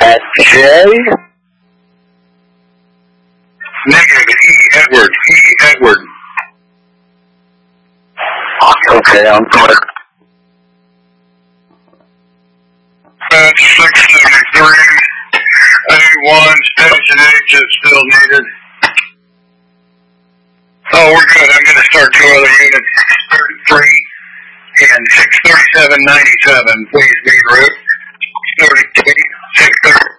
J? Negative, Edward. Edward. Okay, I'm sorry. That's 673. A1, station H is still needed. Oh, we're good. I'm going to start 2 other units, 633 and 63797. Please be route. 633, 630.